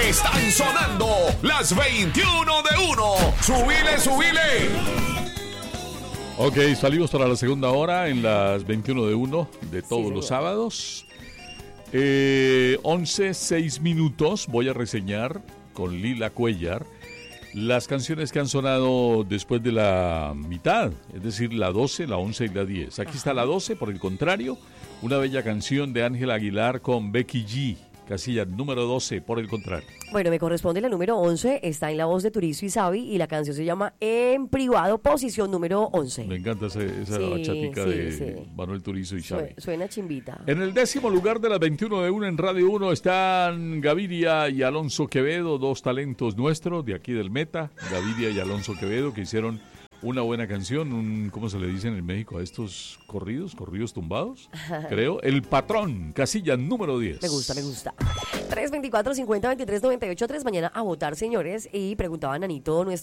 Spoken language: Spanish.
Están sonando las 21 de 1. ¡Subile, subile! Ok, salimos para la segunda hora en las 21 de 1 de todos los sábados. 11:06 minutos. Voy a reseñar con Lila Cuellar las canciones que han sonado después de la mitad, es decir, la 12, la 11 y la 10. Aquí está la 12, por el contrario, una bella canción de Ángela Aguilar con Becky G. Casilla número 12, por el contrario. Bueno, me corresponde la número 11, está en la voz de Turizo y Sabi y la canción se llama En Privado, posición número 11. Me encanta esa bachatica de Manuel Turizo y Sabi. Suena chimbita. En el 10º lugar de las 21 de 1 en Radio 1 están Gaviria y Alonso Quevedo, dos talentos nuestros de aquí del Meta. Gaviria y Alonso Quevedo, que hicieron una buena canción, ¿cómo se le dice en México a estos corridos tumbados? Creo. El Patrón, casilla número 10. Me gusta. 324-50-23-98-3. Mañana a votar, señores. Y preguntaba Nanito, nuestro